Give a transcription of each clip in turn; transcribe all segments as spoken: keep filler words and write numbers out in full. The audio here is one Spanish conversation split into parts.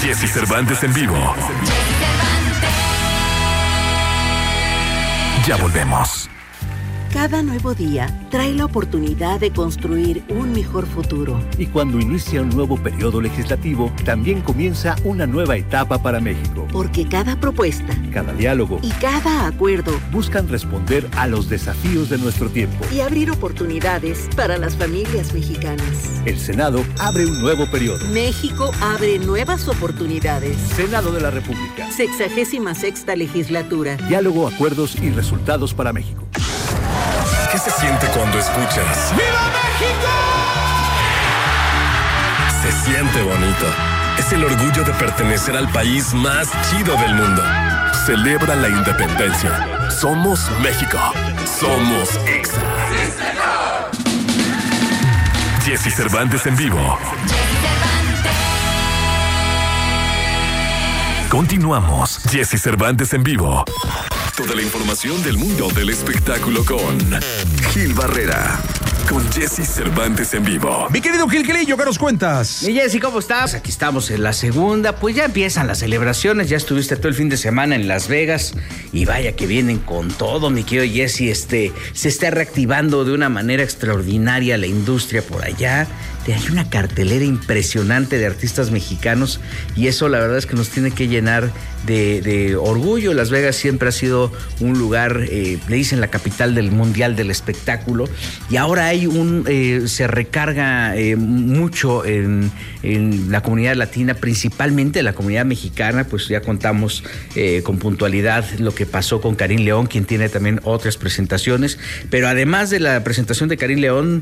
Jessy Cervantes en vivo. Ya volvemos. Cada nuevo día trae la oportunidad de construir un mejor futuro. Y cuando inicia un nuevo periodo legislativo, también comienza una nueva etapa para México. Porque cada propuesta, cada diálogo y cada acuerdo buscan responder a los desafíos de nuestro tiempo y abrir oportunidades para las familias mexicanas. El Senado abre un nuevo periodo. México abre nuevas oportunidades. Senado de la República. Sexagésima sexta legislatura. Diálogo, acuerdos y resultados para México. ¿Qué se siente cuando escuchas ¡Viva México! Se siente bonito. Es el orgullo de pertenecer al país más chido del mundo. Celebra la independencia. Somos México. Somos Exa. Jessy Cervantes en vivo. Continuamos. Jessy Cervantes en vivo. Toda la información del mundo del espectáculo con Gil Barrera. Con Jessy Cervantes en vivo. Mi querido Gil Gilillo, ¿qué nos cuentas? Mi Jessy, ¿cómo estás? Aquí estamos en la segunda. Pues ya empiezan las celebraciones. Ya estuviste todo el fin de semana en Las Vegas. Y vaya que vienen con todo, mi querido Jessy. Este, se está reactivando de una manera extraordinaria la industria por allá. Hay una cartelera impresionante de artistas mexicanos. Y eso la verdad es que nos tiene que llenar de, de orgullo. Las Vegas siempre ha sido un lugar, eh, le dicen la capital del mundial del espectáculo. Y ahora hay un, eh, se recarga eh, mucho en, en la comunidad latina, principalmente la comunidad mexicana. Pues ya contamos eh, con puntualidad lo que pasó con Karim León, quien tiene también otras presentaciones. Pero además de la presentación de Karim León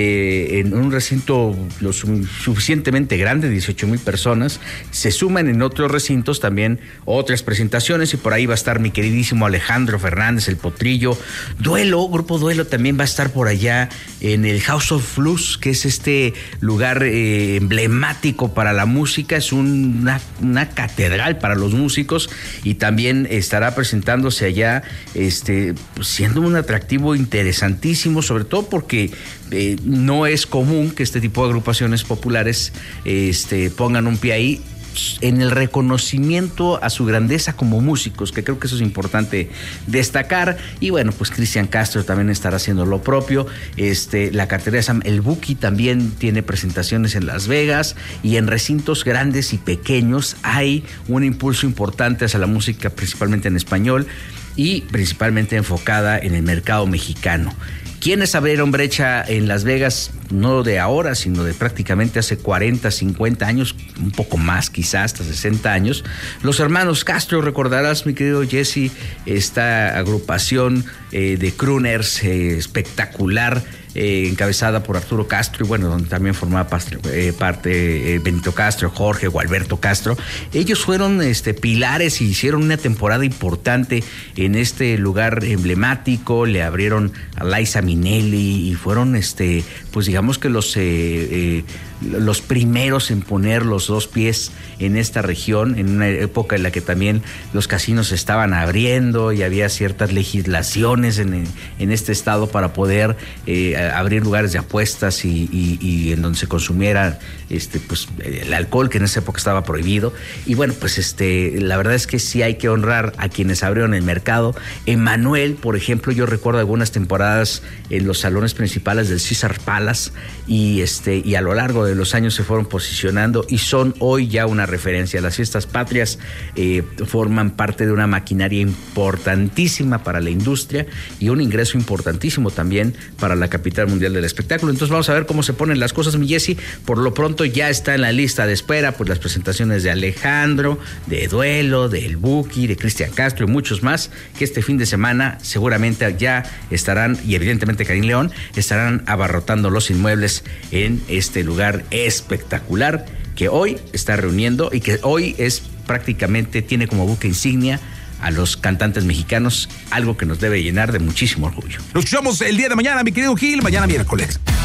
eh, en un recinto lo suficientemente grande, dieciocho mil personas, se suman en otros recintos también otras presentaciones, y por ahí va a estar mi queridísimo Alejandro Fernández, el Potrillo. Duelo, Grupo Duelo también va a estar por allá en el House of Blues, que es este lugar eh, emblemático para la música. Es un, una, una catedral para los músicos, y también estará presentándose allá, este, pues, siendo un atractivo interesantísimo, sobre todo porque eh, no es común que este tipo de agrupaciones populares este, pongan un pie ahí, en el reconocimiento a su grandeza como músicos, que creo que eso es importante destacar. Y bueno, pues Cristian Castro también estará haciendo lo propio. Este, la cartera de Sam El Buki también tiene presentaciones en Las Vegas, y en recintos grandes y pequeños hay un impulso importante hacia la música, principalmente en español y principalmente enfocada en el mercado mexicano. ¿Quiénes abrieron brecha en Las Vegas? No de ahora, sino de prácticamente hace cuarenta, cincuenta años, un poco más, quizás hasta sesenta años. Los hermanos Castro, recordarás, mi querido Jessy, esta agrupación eh, de crooners eh, espectacular, eh, encabezada por Arturo Castro, y bueno, donde también formaba parte, eh, parte eh, Benito Castro, Jorge o Alberto Castro. Ellos fueron este, pilares y hicieron una temporada importante en este lugar emblemático. Le abrieron a Liza Minnelli y fueron, este, pues digamos que los, eh, eh, los primeros en poner los dos pies en esta región, en una época en la que también los casinos estaban abriendo y había ciertas legislaciones en, en este estado para poder eh, abrir lugares de apuestas y, y, y en donde se consumiera este, pues, el alcohol, que en esa época estaba prohibido. Y bueno, pues este, la verdad es que sí hay que honrar a quienes abrieron el mercado. Emmanuel, por ejemplo, yo recuerdo algunas temporadas en los salones principales del Caesar Palace, y este y a lo largo de los años se fueron posicionando y son hoy ya una referencia. Las fiestas patrias eh, forman parte de una maquinaria importantísima para la industria y un ingreso importantísimo también para la capital mundial del espectáculo. Entonces vamos a ver cómo se ponen las cosas, mi Jessy. Por lo pronto ya está en la lista de espera pues las presentaciones de Alejandro, de Duelo, de El Buki, de Cristian Castro y muchos más, que este fin de semana seguramente ya estarán, y evidentemente Karim León, estarán abarrotando los inmuebles en este lugar espectacular que hoy está reuniendo y que hoy es prácticamente, tiene como buque insignia a los cantantes mexicanos, algo que nos debe llenar de muchísimo orgullo. Nos escuchamos el día de mañana, mi querido Gil, mañana miércoles.